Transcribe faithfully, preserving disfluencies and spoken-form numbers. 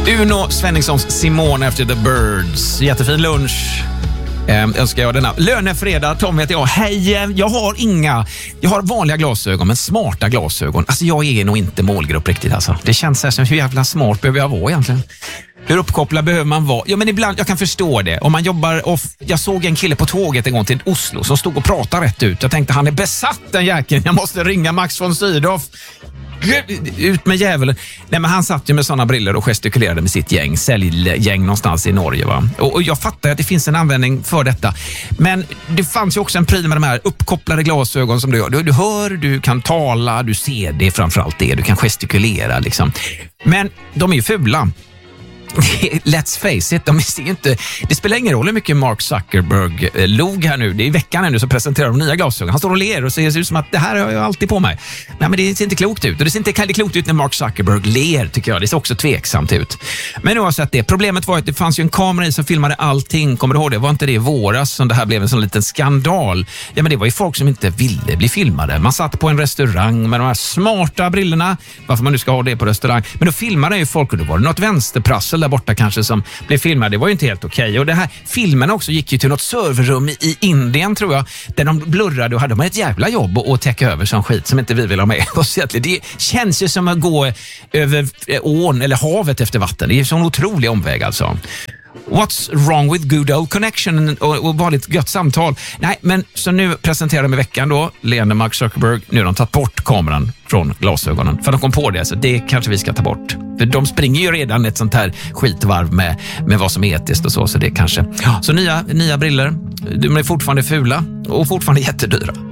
Uno Svenningssons Simone efter The Birds. Jättefin lunch. Eh, önskar jag denna. Lönefredag, Tom heter jag. Hej, jag har inga... Jag har vanliga glasögon, men smarta glasögon. Alltså jag är nog inte målgrupp riktigt alltså. Det känns så här som hur jävla smart behöver jag vara egentligen. Hur uppkopplad behöver man vara? Ja, men ibland, jag kan förstå det. Om man jobbar off, jag såg en kille på tåget en gång till Oslo som stod och pratade rätt ut. Jag tänkte, han är besatt den jäkeln. Jag måste ringa Max von Sydow. Ut med djävulen. Nej, men han satt ju med såna briller och gestikulerade med sitt gäng, säljgäng någonstans i Norge, va? Och, och jag fattar att det finns en användning för detta. Men det fanns ju också en pryl med de här uppkopplade glasögon som du gör. Du, du hör, du kan tala, du ser det, framförallt det. Du kan gestikulera liksom. Men de är ju fula. Let's face it, de ser inte, det spelar ingen roll hur mycket Mark Zuckerberg eh, log här nu. Det är i veckan ännu så presenterar de nya glasögon. Han står och ler och ser ut som att det här har jag alltid på mig. Nej, men det ser inte klokt ut. Och det ser inte det klokt ut när Mark Zuckerberg ler, tycker jag. Det ser också tveksamt ut. Men oavsett det, problemet var att det fanns ju en kamera i som filmade allting. Kommer du ihåg det? Var inte det i våras som det här blev en sån liten skandal? Ja, men det var ju folk som inte ville bli filmade. Man satt på en restaurang med de här smarta brillorna. Varför man nu ska ha det på restaurang. Men då filmade ju folk och då var det något vänsterprassel där borta kanske som blev filmad. Det var ju inte helt okej. Okay. Och det här filmen också gick ju till något serverrum i, i Indien, tror jag, där de blurrade och hade man ett jävla jobb att täcka över sån skit som inte vi vill ha med. Det känns ju som att gå över ån eller havet efter vatten. Det är en sån otrolig omväg alltså. What's wrong with good old connection och, och vanligt gött samtal. Nej, men så nu presenterar de i veckan då leende Mark Zuckerberg. Nu har de tagit bort kameran från glasögonen. För de kom på det, så det kanske vi ska ta bort. För de springer ju redan ett sånt här skitvarv med, med vad som är etiskt och så. Så det kanske... Ja, så nya, nya briller. De är fortfarande fula och fortfarande jättedyra.